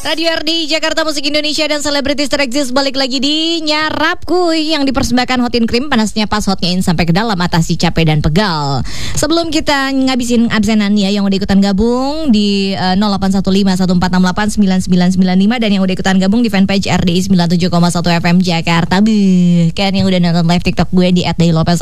Radio RDI Jakarta Musik Indonesia dan selebritis tereksis balik lagi di Nyarap Kuy yang dipersembahkan Hot in Cream, panasnya pas, hotnya in sampai ke dalam, atasi capek dan pegal. Sebelum kita ngabisin absenan ya, yang udah ikutan gabung di 081514689995 dan yang udah ikutan gabung di fanpage RDI 97,1 FM Jakarta. Kan yang udah nonton live TikTok gue di @dailopez___.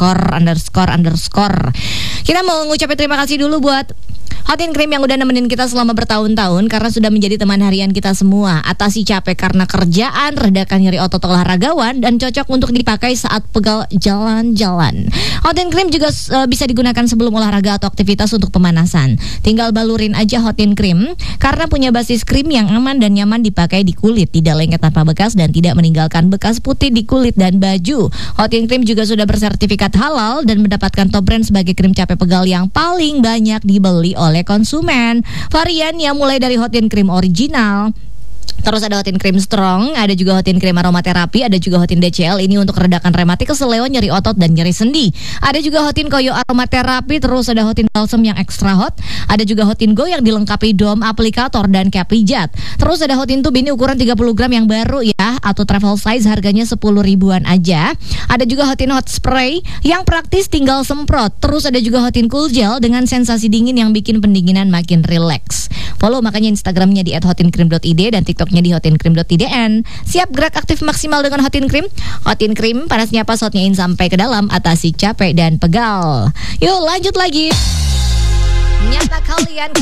Kita mau ngucapin terima kasih dulu buat Hot in Cream yang udah nemenin kita selama bertahun-tahun, karena sudah menjadi teman harian kita semua. Atasi capek karena kerjaan, redakan nyeri otot olahragawan, dan cocok untuk dipakai saat pegal jalan-jalan. Hot in Cream juga bisa digunakan sebelum olahraga atau aktivitas untuk pemanasan. Tinggal balurin aja Hot in Cream, karena punya basis krim yang aman dan nyaman dipakai di kulit, tidak lengket tanpa bekas dan tidak meninggalkan bekas putih di kulit dan baju. Hot in Cream juga sudah bersertifikat halal dan mendapatkan top brand sebagai krim capek pegal yang paling banyak dibeli oleh konsumen. Variannya mulai dari Hot in Cream original, terus ada Hot in Cream Strong, ada juga Hot in Cream Aromaterapi, ada juga Hot in DCL, ini untuk redakan rematik, keseleo, nyeri otot, dan nyeri sendi. Ada juga Hot in Koyo Aromaterapi, terus ada Hot in Balsam yang extra hot. Ada juga Hot in Go yang dilengkapi dom, aplikator, dan cap pijat. Terus ada Hot in Tube, ini ukuran 30 gram yang baru ya, atau travel size, harganya 10 ribuan aja. Ada juga Hot in Hot Spray yang praktis, tinggal semprot. Terus ada juga Hot in Cool Gel dengan sensasi dingin yang bikin pendinginan makin rileks. Follow makanya Instagramnya di @hotincream.id dan TikToknya di hotincream.idn. Siap gerak aktif maksimal dengan Hot in Cream. Hot in Cream, panasnya pas, hotnya in sampai ke dalam, atasi capek dan pegal. Yuk lanjut lagi. Nyata kalian